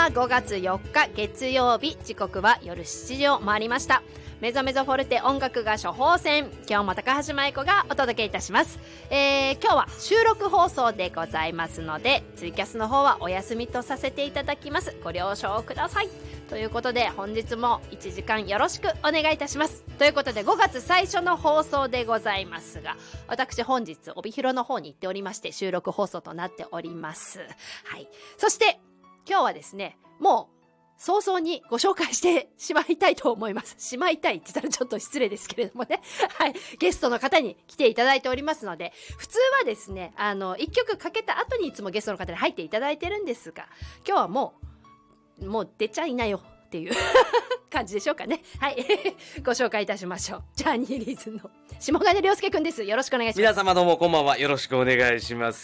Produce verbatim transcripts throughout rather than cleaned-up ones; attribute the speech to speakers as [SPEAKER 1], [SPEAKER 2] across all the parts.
[SPEAKER 1] はごがつよっか月曜日、時刻は夜しちじを回りました。メゾメゾフォルテ音楽が処方箋、今日も高橋舞子がお届けいたします。えー、今日は収録放送でございますので、ツイキャスの方はお休みとさせていただきます。ご了承ください。ということで本日もいちじかんよろしくお願いいたします。ということでごがつ最初の放送でございますが、私本日帯広の方に行っておりまして、収録放送となっております。はい。そして今日はですね、もう早々にご紹介してしまいたいと思います。しまいたいって言ったらちょっと失礼ですけれどもね。はい。ゲストの方に来ていただいておりますので、普通はですね、あの、一曲かけた後にいつもゲストの方に入っていただいてるんですが、今日はもう、もう出ちゃいなよっていう感じでしょうかね。はい。ご紹介いたしましょう。ジャーニーリーズの下金亮介くんです。よろしくお願いします。
[SPEAKER 2] 皆様どうもこんばんは。よろしくお願いします。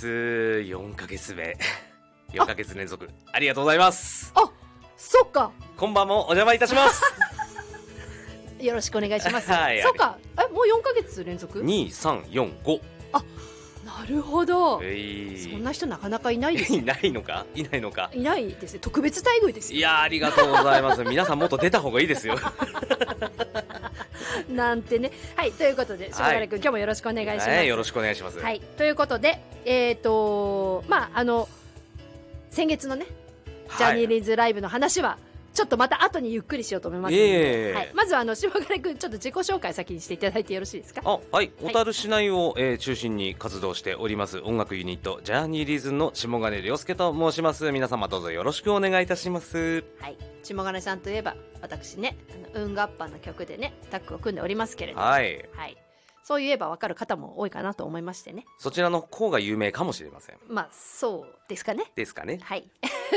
[SPEAKER 2] よんかげつめ。よんかげつ連続。ありがとうございます。
[SPEAKER 1] あ、そっか。
[SPEAKER 2] こんばんもお邪魔いたします。
[SPEAKER 1] よろしくお願いします。
[SPEAKER 2] はい。
[SPEAKER 1] そっか。え、もうよんかげつ連続 ?
[SPEAKER 2] に、さん、よん、ご。
[SPEAKER 1] あ、なるほど。
[SPEAKER 2] えー、
[SPEAKER 1] そんな人なかなかいないですよ。
[SPEAKER 2] いないのかいないのか
[SPEAKER 1] いないですね。特別待遇ですよ。
[SPEAKER 2] いや、ありがとうございます。皆さんもっと出た方がいいですよ。
[SPEAKER 1] なんてね。はい。ということで、下金君、はい、今日もよろしくお願いします。
[SPEAKER 2] はい。よろしくお願いします。
[SPEAKER 1] はい。ということで、えっと、まあ、あの、先月のね、ジャーニーリーズライブの話は、ちょっとまた後にゆっくりしようと思いますので、えーはい、まずはあの下金君、ちょっと自己紹介先にしていただいてよろしいですか。
[SPEAKER 2] あ、はい、小樽市内を、えー、中心に活動しております音楽ユニットジャーニーリーズの下金亮介と申します。皆様どうぞよろしくお願いいたします。
[SPEAKER 1] はい、下金さんといえば私ね、あの運河っぱの曲でねタッグを組んでおりますけれども、
[SPEAKER 2] はい、はい、
[SPEAKER 1] そう言えば分かる方も多いかなと思いましてね。
[SPEAKER 2] そちらの方が有名かもしれません。
[SPEAKER 1] まあそうですかね。
[SPEAKER 2] ですかね。
[SPEAKER 1] はい。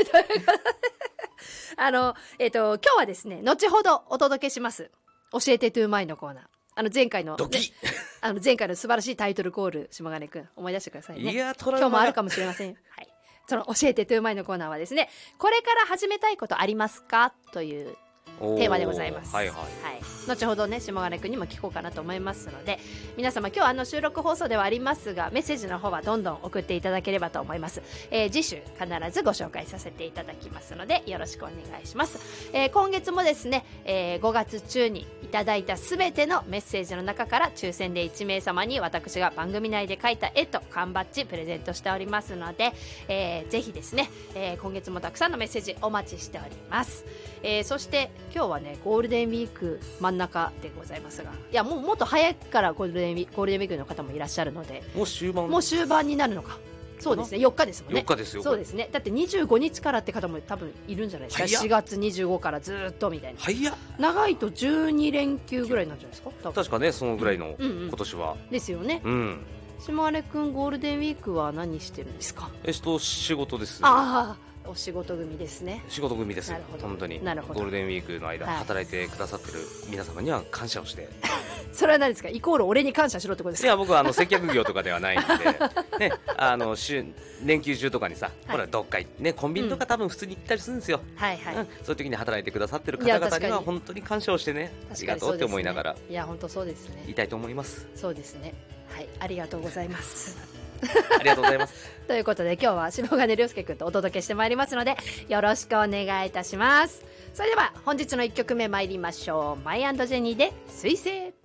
[SPEAKER 1] あの、えっと、今日はですね、後ほどお届けします。教えてトゥーマイのコーナー。あの、前回の、
[SPEAKER 2] ドキ
[SPEAKER 1] あの、前回の素晴らしいタイトルコール、下金くん、思い出してくださいね。
[SPEAKER 2] いや、
[SPEAKER 1] 今日もあるかもしれません。はい。その、教えてトゥーマイのコーナーはですね、これから始めたいことありますかというテーマでございます。
[SPEAKER 2] はいはい。
[SPEAKER 1] はい。後ほどね、下金くんにも聞こうかなと思いますので、皆様今日はあの収録放送ではありますが、メッセージの方はどんどん送っていただければと思います。えー、次週必ずご紹介させていただきますので、よろしくお願いします。えー、今月もですね、えー、ごがつ中にいただいたすべてのメッセージの中から抽選でいちめいさまに私が番組内で書いた絵と缶バッジプレゼントしておりますので、えー、ぜひですね、えー、今月もたくさんのメッセージお待ちしております。えー、そして今日はね、ゴールデンウィーク真ん中でございますが、いやもうもっと早いからゴールデンウィーク、ゴールデンウィークの方もいらっしゃるので、
[SPEAKER 2] もう終盤
[SPEAKER 1] もう終盤になるのか。そうですね、よっかですもんね。
[SPEAKER 2] よっかですよ。
[SPEAKER 1] そうですね。だってにじゅうごにちからって方も多分いるんじゃないですか。しがつにじゅうごからずっとみたいな。
[SPEAKER 2] 早っ。
[SPEAKER 1] 長いとじゅうにれんきゅうぐらいなんじゃないですか。
[SPEAKER 2] 確かね、そのぐらいの、うんうんうん、今年は
[SPEAKER 1] ですよね。
[SPEAKER 2] うん。
[SPEAKER 1] 下金くんゴールデンウィークは何してるんですか。
[SPEAKER 2] えっと仕事です。
[SPEAKER 1] ああ。お仕事組ですね。
[SPEAKER 2] 仕事組です。本当に。なるほど。ゴールデンウィークの間、はい、働いてくださってる皆様には感謝をして。
[SPEAKER 1] それは何ですか。イコール俺に感謝しろってことですか。
[SPEAKER 2] いや、僕はあの接客業とかではないので、ね、あの週連休中とかにさ、はい、ほらどっかね、コンビニとか多分普通に行ったりするんですよ。うん、はいはい、うん。そういう時に働いてくださってる方々には本当に感謝をしてね、ありがとうって思いながら。
[SPEAKER 1] いや本当そうですね。
[SPEAKER 2] 言いたいと思います。
[SPEAKER 1] そうですね。はい、ありがとうございます。
[SPEAKER 2] ありがとうございます。
[SPEAKER 1] ということで今日は下金亮介くんとお届けしてまいりますので、よろしくお願いいたします。それでは本日のいっきょくめ参りましょう。マイ&ジェニーで水星。